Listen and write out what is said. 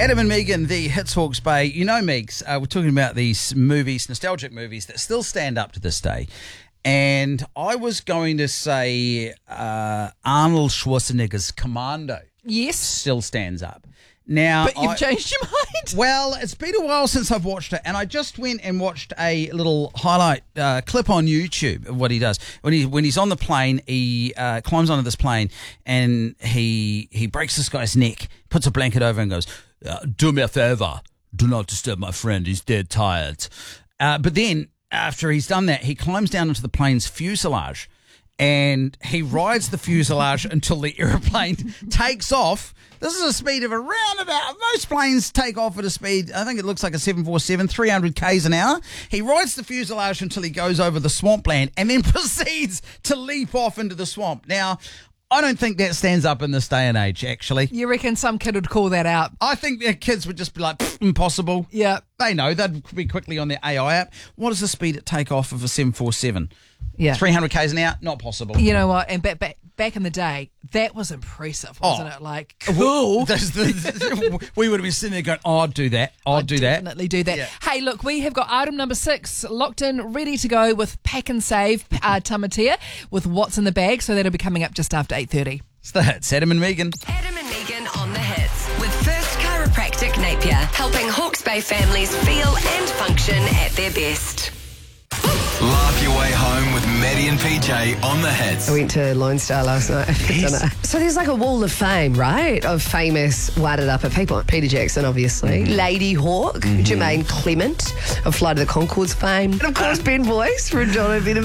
Adam and Megan, the Hits Hawke's Bay. You know, Megs, we're talking about these movies, nostalgic movies that still stand up to this day. And I was going to say Arnold Schwarzenegger's Commando. Yes. Still stands up. Now, But you've changed your mind. Well, it's been a while since I've watched it, and I just went and watched a little highlight clip on YouTube of what he does. When he's on the plane, he climbs onto this plane, and he breaks this guy's neck, puts a blanket over and goes, do me a favor, do not disturb my friend, he's dead tired. But then, after he's done that, he climbs down into the plane's fuselage, and he rides the fuselage until the airplane takes off. This is a speed of around about, most planes take off at a speed, I think it looks like a 747, 300 k's an hour. He rides the fuselage until he goes over the swampland and then proceeds to leap off into the swamp. Now, I don't think that stands up in this day and age, actually. You reckon some kid would call that out? I think their kids would just be like, impossible. Yeah. They know. They'd be quickly on their AI app. What is the speed at takeoff of a 747? Yeah. 300 k's an hour? Not possible. You know what? And back in the day, that was impressive, wasn't it? Like, cool. We would have been sitting there going, I'd do that. I'd do that. Definitely do that. Yeah. Hey, look, we have got item number 6 locked in, ready to go with Pack and Save Tamatea with What's in the Bag. So that'll be coming up just after 8:30. It's the Hits. Adam and Megan. Adam and Megan on the Hits with First Chiropractic Napier, helping Hawke's Bay families feel and function at their best. Laugh your way home with Maddie and PJ on the Hits. I went to Lone Star last night for dinner. So there's like a wall of fame, right, of famous Wairarapa people. Peter Jackson, obviously. Lady Hawke, Jermaine Clement of Flight of the Conchords fame. And of course, Ben Boyce from John O'Bennett.